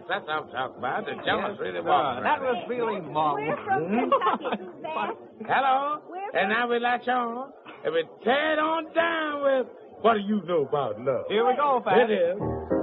That's what I'm talking about. The Jonas really sir. walking. That was really marvelous. We're from Kentucky, Suzanne. Hello? We're And now we latch on. And we tear it on down with what do you know about love? Here we go, Pat. It is.